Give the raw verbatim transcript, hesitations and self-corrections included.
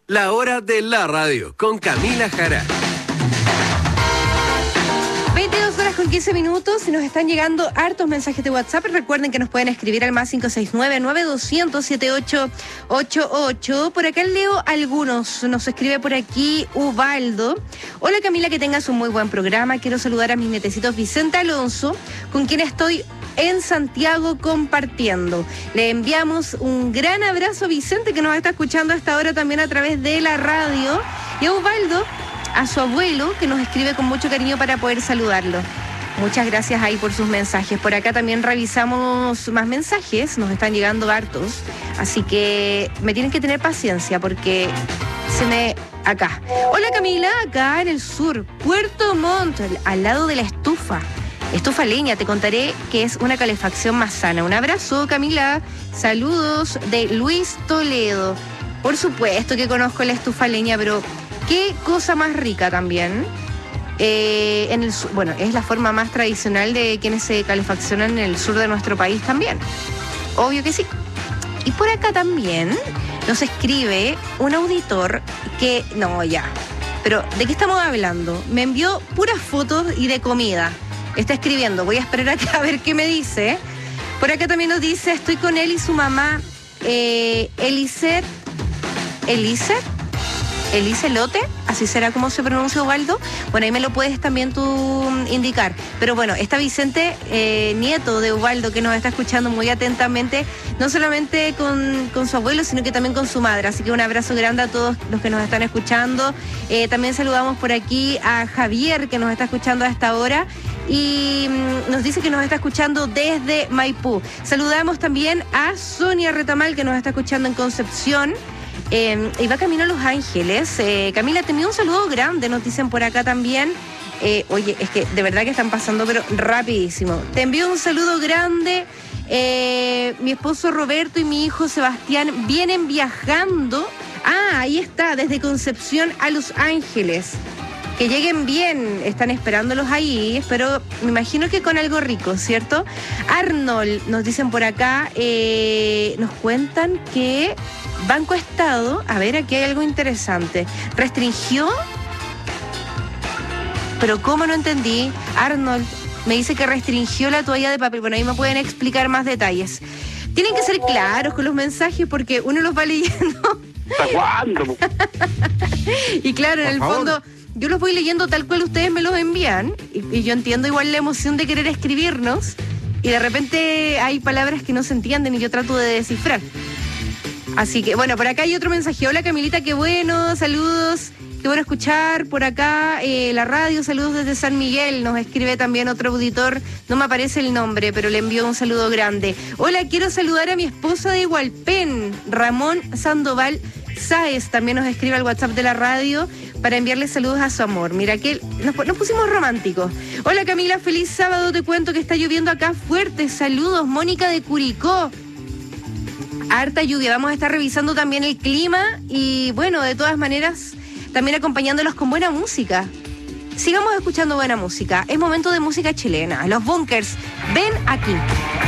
La hora de la radio con Camila Jara. veintidós horas con quince minutos y nos están llegando hartos mensajes de WhatsApp. Recuerden que nos pueden escribir al más cinco seis nueve, nueve dos cero cero, siete ocho ocho ocho. Por acá leo algunos. Nos escribe por aquí Ubaldo. Hola Camila, que tengas un muy buen programa. Quiero saludar a mis nietecitos Vicente Alonso, con quien estoy en Santiago compartiendo. Le enviamos un gran abrazo a Vicente, que nos está escuchando hasta ahora también a través de la radio, y a Ubaldo, a su abuelo, que nos escribe con mucho cariño para poder saludarlo. Muchas gracias ahí por sus mensajes. Por acá también revisamos más mensajes, nos están llegando hartos, así que me tienen que tener paciencia porque se me... Acá. Hola Camila, acá en el sur, Puerto Montt, al lado de la estufa. Estufa leña, te contaré que es una calefacción más sana. Un abrazo, Camila. Saludos de Luis Toledo. Por supuesto que conozco la estufa leña, pero qué cosa más rica también. Eh, en el, bueno, es la forma más tradicional de quienes se calefaccionan en el sur de nuestro país también. Obvio que sí. Y por acá también nos escribe un auditor que... No, ya. Pero, ¿de qué estamos hablando? Me envió puras fotos y de comida. Está escribiendo, voy a esperar acá a ver qué me dice. Por acá también nos dice, estoy con él y su mamá, eh, Eliseth, Eliseth, Eliselote, así será como se pronuncia, Ubaldo. Bueno, ahí me lo puedes también tú indicar. Pero bueno, está Vicente, eh, nieto de Ubaldo, que nos está escuchando muy atentamente, no solamente con, con su abuelo, sino que también con su madre. Así que un abrazo grande a todos los que nos están escuchando. Eh, también saludamos por aquí a Javier, que nos está escuchando a esta hora. Y mmm, nos dice que nos está escuchando desde Maipú. Saludamos también a Sonia Retamal, que nos está escuchando en Concepción. Eh, y va camino a Los Ángeles. Eh, Camila, te envío un saludo grande, nos dicen por acá también. Eh, oye, es que de verdad que están pasando, pero rapidísimo. Te envío un saludo grande. Eh, mi esposo Roberto y mi hijo Sebastián vienen viajando. Ah, ahí está, desde Concepción a Los Ángeles. Que lleguen bien, están esperándolos ahí, espero, me imagino que con algo rico, ¿cierto? Arnold, nos dicen por acá, eh, nos cuentan que Banco Estado, a ver, aquí hay algo interesante, restringió, pero ¿cómo? No entendí. Arnold me dice que restringió la toalla de papel. Bueno, ahí me pueden explicar más detalles. Tienen que ser claros con los mensajes porque uno los va leyendo. ¿Hasta cuándo? Y claro, en el fondo... Yo los voy leyendo tal cual ustedes me los envían y, y yo entiendo igual la emoción de querer escribirnos y de repente hay palabras que no se entienden y yo trato de descifrar. Así que, bueno, por acá hay otro mensaje. Hola Camilita, qué bueno, saludos, qué bueno escuchar por acá eh, la radio, saludos desde San Miguel, nos escribe también otro auditor, no me aparece el nombre, pero le envío un saludo grande. Hola, quiero saludar a mi esposa de Hualpén, Ramón Sandoval Sáez, también nos escribe al WhatsApp de la radio para enviarle saludos a su amor. Mira que nos, nos pusimos románticos. Hola Camila, feliz sábado, te cuento que está lloviendo acá fuerte. Saludos, Mónica de Curicó. Harta lluvia, vamos a estar revisando también el clima y bueno, de todas maneras, también acompañándolos con buena música. Sigamos escuchando buena música. Es momento de música chilena. Los Bunkers, ven aquí.